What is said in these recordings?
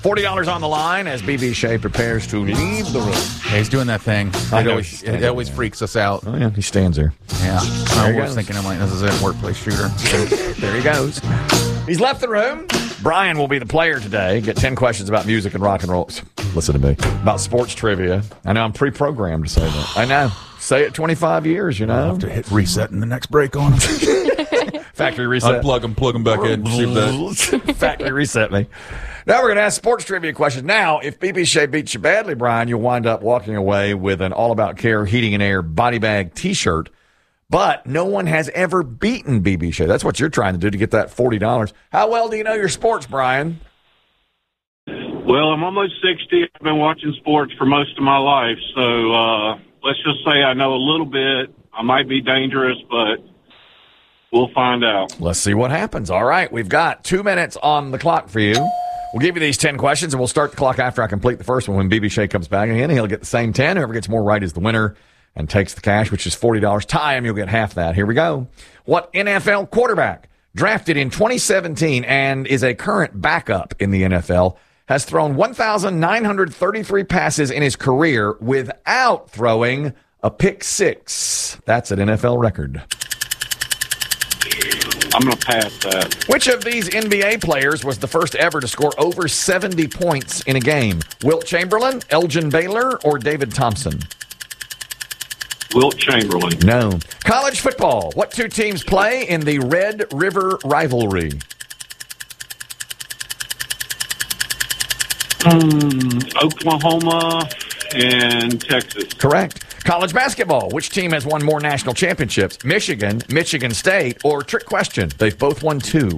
$40 on the line as BB Shea prepares to leave the room. Yeah, he's doing that thing. It always freaks us out. Oh, yeah, he stands there. Yeah. I was thinking, I'm like, this is a workplace shooter. There he goes. He's left the room. Brian will be the player today. Get 10 questions about music and rock and roll. Listen to me. About sports trivia. I know I'm pre-programmed to say that. I know. Say it 25 years, you know. I'll have to hit reset in the next break on him. Factory reset. Unplug him, plug him back in. Factory reset me. Now we're going to ask sports trivia questions. Now, if BB Shea beats you badly, Brian, you'll wind up walking away with an All About Care Heating and Air body bag T-shirt. But no one has ever beaten BB Shea. That's what you're trying to do to get that $40. How well do you know your sports, Brian? Well, I'm almost 60. I've been watching sports for most of my life. So let's just say I know a little bit. I might be dangerous, but we'll find out. Let's see what happens. All right, we've got 2 minutes on the clock for you. We'll give you these 10 questions, and we'll start the clock after I complete the first one. When BB Shea comes back again, he'll get the same 10. Whoever gets more right is the winner and takes the cash, which is $40. Tie him, you'll get half that. Here we go. What NFL quarterback, drafted in 2017 and is a current backup in the NFL, has thrown 1,933 passes in his career without throwing a pick six? That's an NFL record. I'm going to pass that. Which of these NBA players was the first ever to score over 70 points in a game? Wilt Chamberlain, Elgin Baylor, or David Thompson? Wilt Chamberlain. No. College football. What two teams play in the Red River rivalry? Oklahoma and Texas. Correct. College basketball. Which team has won more national championships? Michigan, Michigan State, or trick question? They've both won 2.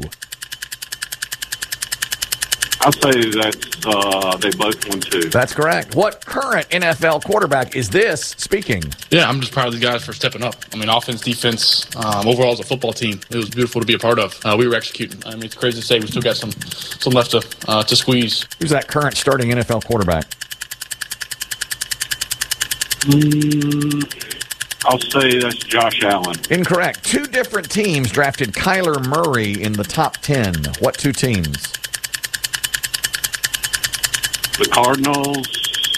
I'll say that's they both won 2. That's correct. What current NFL quarterback is this speaking? Yeah, I'm just proud of these guys for stepping up. I mean, offense, defense, overall as a football team, it was beautiful to be a part of. We were executing. I mean, it's crazy to say we still got some left to squeeze. Who's that current starting NFL quarterback? I'll say that's Josh Allen. Incorrect. 2 different teams drafted Kyler Murray in the top 10. What 2 teams? The Cardinals.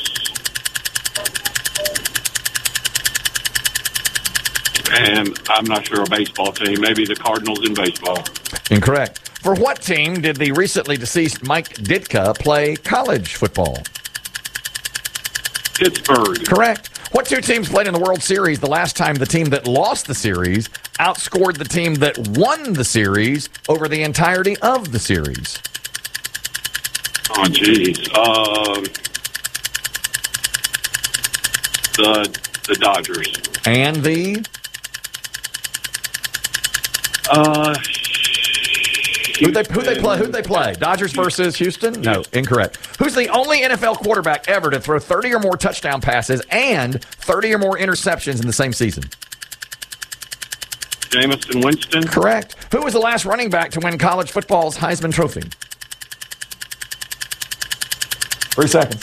And I'm not sure a baseball team. Maybe the Cardinals in baseball. Incorrect. For what team did the recently deceased Mike Ditka play college football? Pittsburgh. Correct. What 2 teams played in the World Series the last time the team that lost the series outscored the team that won the series over the entirety of the series? Oh, geez. The Dodgers. And the? Who'd they play? Dodgers versus Houston? No, incorrect. Who's the only NFL quarterback ever to throw 30 or more touchdown passes and 30 or more interceptions in the same season? Jameis Winston. Correct. Who was the last running back to win college football's Heisman Trophy? 3 seconds.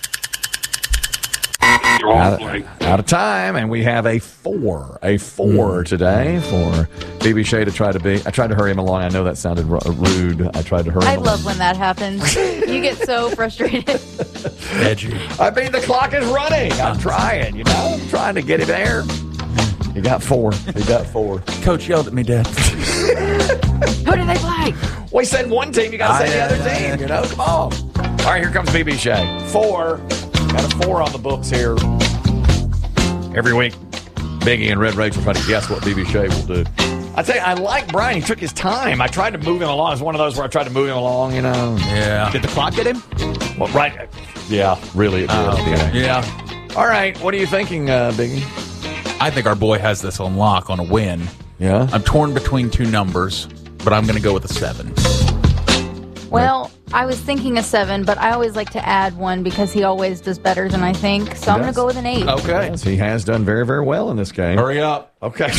Out of time, and we have a 4 today for BB Shea to try to be. I tried to hurry him along. I know that sounded rude. I tried to hurry him along. I love when that happens. You get so frustrated. Edgy. I mean, the clock is running. I'm trying, I'm trying to get it there. He got 4. Coach yelled at me, Dad. Who did they play? We said one team. You got to say the other team. Come on. All right, here comes BB Shea. 4. Got a 4 on the books here. Every week, Biggie and Red Rachel try to guess what BB Shea will do. I tell you, I like Brian. He took his time. I tried to move him along. It's one of those where I tried to move him along, Yeah. Did the clock get him? Well, right. Yeah, really it did. Yeah. All right, what are you thinking, Biggie? I think our boy has this on lock on a win. Yeah? I'm torn between 2 numbers, but I'm going to go with a 7. Well, I was thinking a 7, but I always like to add 1 because he always does better than I think. So I'm going to go with an 8. Okay. Yes, he has done very, very well in this game. Hurry up. Okay.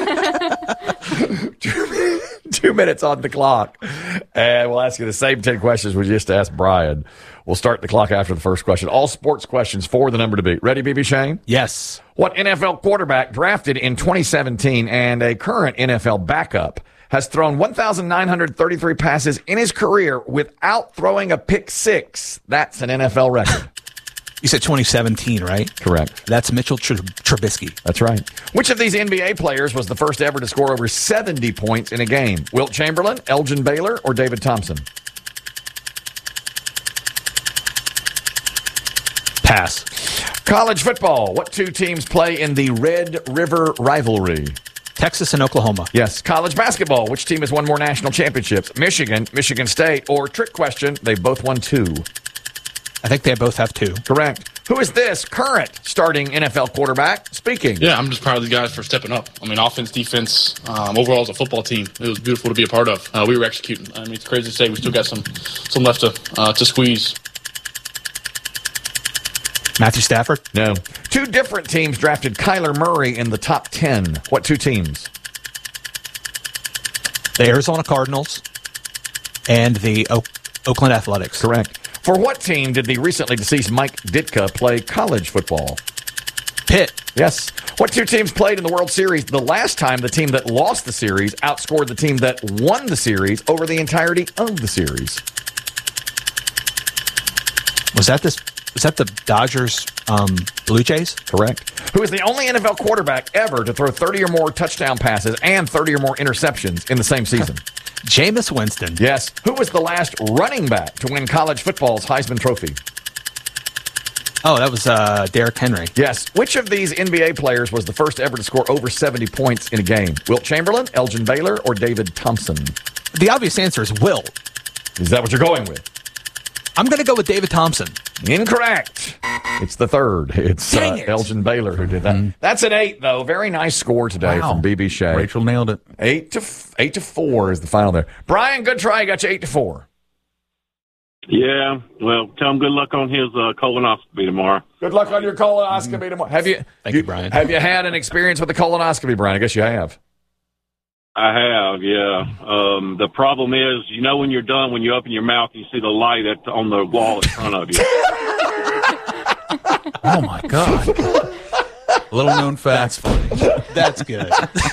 2 minutes on the clock. And we'll ask you the same 10 questions we just asked Brian. We'll start the clock after the first question. All sports questions for the number to beat. Ready, BB Shane? Yes. What NFL quarterback drafted in 2017 and a current NFL backup has thrown 1,933 passes in his career without throwing a pick six. That's an NFL record. You said 2017, right? Correct. That's Mitchell Trubisky. That's right. Which of these NBA players was the first ever to score over 70 points in a game? Wilt Chamberlain, Elgin Baylor, or David Thompson? Pass. College football. What two teams play in the Red River rivalry? Texas and Oklahoma. Yes. College basketball. Which team has won more national championships? Michigan, Michigan State, or trick question, they both won 2. I think they both have 2. Correct. Who is this current starting NFL quarterback speaking? Yeah, I'm just proud of the guys for stepping up. I mean, offense, defense, overall as a football team, it was beautiful to be a part of. We were executing. I mean, it's crazy to say we still got some left to squeeze. Matthew Stafford? No. 2 different teams drafted Kyler Murray in the top 10. What 2 teams? The Arizona Cardinals and the Oakland Athletics. Correct. For what team did the recently deceased Mike Ditka play college football? Pitt. Yes. What 2 teams played in the World Series the last time the team that lost the series outscored the team that won the series over the entirety of the series? Was that the Dodgers Blue Jays? Correct. Who is the only NFL quarterback ever to throw 30 or more touchdown passes and 30 or more interceptions in the same season? Jameis Winston. Yes. Who was the last running back to win college football's Heisman Trophy? Oh, that was Derrick Henry. Yes. Which of these NBA players was the first ever to score over 70 points in a game? Wilt Chamberlain, Elgin Baylor, or David Thompson? The obvious answer is Wilt. Is that what you're going with? I'm going to go with David Thompson. Incorrect. It's the third. It's Elgin Baylor who did that. That's an 8, though. Very nice score today from BB Shea. Rachel nailed it. 8 to 4 is the final there. Brian, good try. You got you 8 to 4. Yeah, well, tell him good luck on his colonoscopy tomorrow. Good luck on your colonoscopy tomorrow. Thank you, Brian. Have you had an experience with the colonoscopy, Brian? I guess you have. I have, yeah. The problem is, you know when you're done, when you open your mouth, you see the light on the wall in front of you. Oh, my God. Little known fact. That's funny. That's good.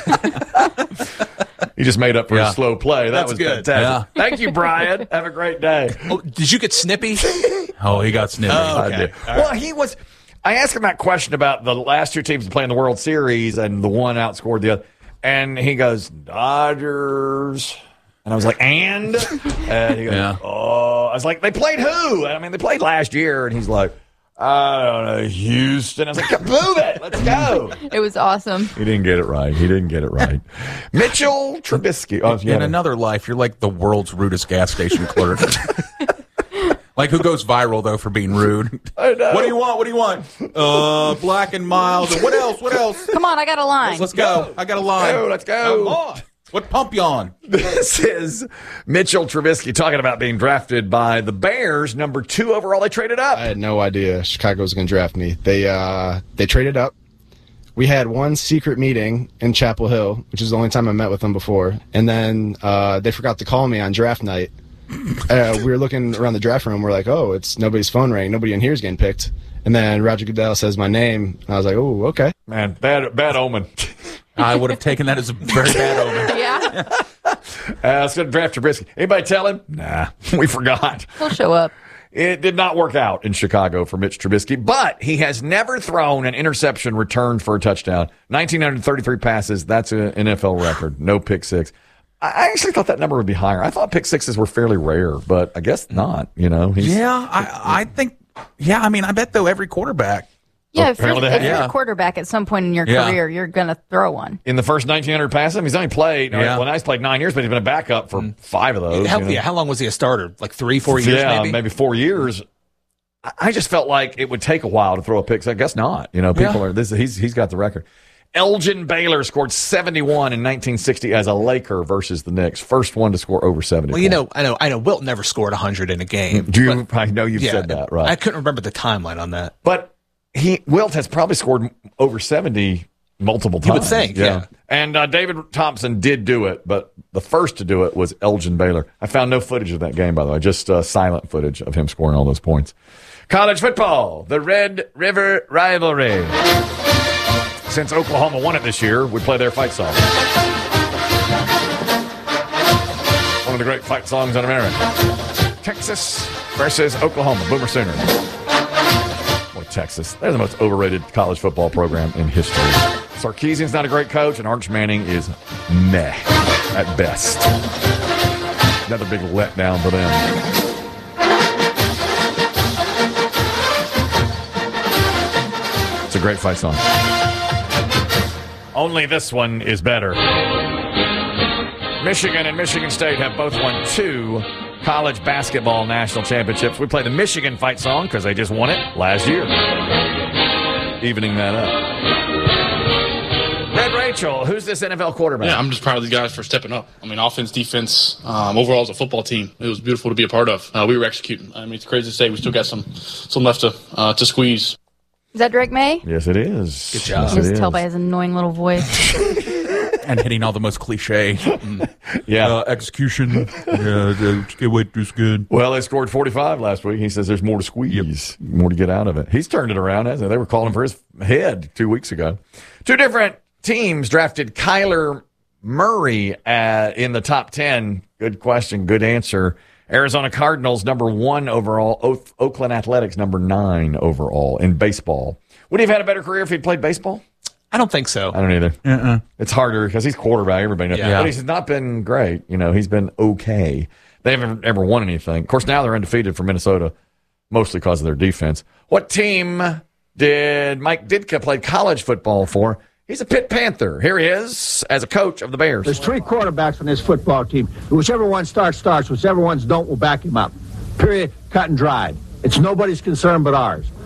You just made up for a slow play. That was good. Fantastic. Yeah. Thank you, Brian. Have a great day. Oh, did you get snippy? Oh, he got snippy. Oh, okay. I did. Well, he was. I asked him that question about the last 2 teams to play in the World Series, and the one outscored the other. And he goes, Dodgers. And I was like, and he goes, oh. I was like, they played who? I mean, they played last year. And he's like, I don't know, Houston. I was like, move it. Let's go. It was awesome. He didn't get it right. Mitchell Trubisky. Oh, In another life, you're like the world's rudest gas station clerk. Like, who goes viral, though, for being rude? I know. What do you want? Black and mild. What else? Come on, I got a line. Let's go. I got a line. Let's go. Come on. What pump you on? This is Mitchell Trubisky talking about being drafted by the Bears, number 2 overall. They traded up. I had no idea Chicago was going to draft me. They traded up. We had one secret meeting in Chapel Hill, which is the only time I met with them before. And then they forgot to call me on draft night. We were looking around the draft room. We're like, oh, it's nobody's phone rang. Nobody in here is getting picked. And then Roger Goodell says my name. And I was like, oh, okay. Man, bad omen. I would have taken that as a very bad omen. Yeah. Let's go to draft Trubisky. Anybody tell him? Nah, we forgot. He'll show up. It did not work out in Chicago for Mitch Trubisky, but he has never thrown an interception returned for a touchdown. 1,933 passes. That's an NFL record. No pick six. I actually thought that number would be higher. I thought pick sixes were fairly rare, but I guess not. You know. I think. Yeah, I mean, I bet though every quarterback. Yeah, if you're a quarterback at some point in your career, you're going to throw one. In the first 1,900 passes, he's only played. Well, now he's played 9 years, but he's been a backup for 5 of those. How long was he a starter? Like 3-4 years, maybe? Yeah, maybe 4 years. I just felt like it would take a while to throw a pick. So I guess not. You know, people are. He's got the record. Elgin Baylor scored 71 in 1960 as a Laker versus the Knicks. First one to score over 70. Well, I know. Wilt never scored 100 in a game. I know you've said that, right? I couldn't remember the timeline on that. But Wilt has probably scored over 70 multiple times. You would think, yeah. And David Thompson did do it, but the first to do it was Elgin Baylor. I found no footage of that game, by the way, just silent footage of him scoring all those points. College football, the Red River rivalry. Since Oklahoma won it this year, we play their fight song. the great fight songs in America. Texas versus Oklahoma. Boomer Sooner. Boy, Texas. They're the most overrated college football program in history. Sarkisian's not a great coach, and Arch Manning is meh at best. Another big letdown for them. It's a great fight song. Only this one is better. Michigan and Michigan State have both won 2 college basketball national championships. We play the Michigan fight song because they just won it last year. Evening that up. Red Rachel, who's this NFL quarterback? Yeah, I'm just proud of these guys for stepping up. I mean, offense, defense, overall as a football team, it was beautiful to be a part of. We were executing. I mean, it's crazy to say we still got some left to squeeze. Is that Drake May? Yes, it is. Good job. Yes, Just it tell is. by his annoying little voice. And hitting all the most cliche. Yeah. Execution. Get weight is good. Well, they scored 45 last week. He says there's more to squeeze, more to get out of it. He's turned it around, hasn't he? They were calling for his head 2 weeks ago. 2 different teams drafted Kyler Murray in the top 10. Good question, good answer. Arizona Cardinals, number 1 overall. Oakland Athletics, number 9 overall in baseball. Would he have had a better career if he'd played baseball? I don't think so. I don't either. It's harder because he's quarterback. Everybody knows. Yeah. But he's not been great. You know, he's been okay. They haven't ever won anything. Of course, now they're undefeated for Minnesota, mostly because of their defense. What team did Mike Ditka play college football for? He's a Pitt Panther. Here he is as a coach of the Bears. There's 3 quarterbacks on this football team. Whichever one starts. Whichever ones don't, will back him up. Period. Cut and dried. It's nobody's concern but ours.